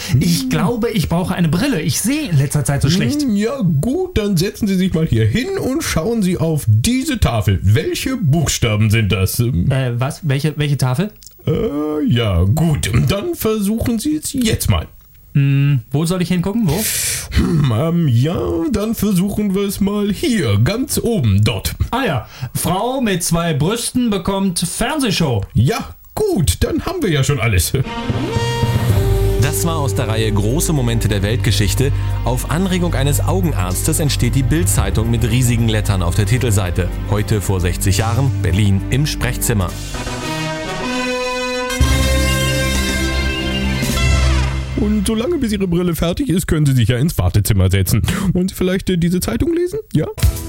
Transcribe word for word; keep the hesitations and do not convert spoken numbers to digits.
Ich glaube, ich brauche eine Brille. Ich sehe in letzter Zeit so schlecht. Ja gut, dann setzen Sie sich mal hier hin und schauen Sie auf diese Tafel. Welche Buchstaben sind das? Äh, was? Welche, welche Tafel? Äh, ja gut, dann versuchen Sie es jetzt mal. Hm, wo soll ich hingucken? Wo? Hm, ähm, ja, dann versuchen wir es mal hier, ganz oben, dort. Ah ja, Frau mit zwei Brüsten bekommt Fernsehshow. Ja, gut, dann haben wir ja schon alles. Das war aus der Reihe Große Momente der Weltgeschichte. Auf Anregung eines Augenarztes entsteht die Bild-Zeitung mit riesigen Lettern auf der Titelseite. Heute vor sechzig Jahren, Berlin im Sprechzimmer. Und solange bis Ihre Brille fertig ist, können Sie sich ja ins Wartezimmer setzen. Wollen Sie vielleicht äh, diese Zeitung lesen? Ja?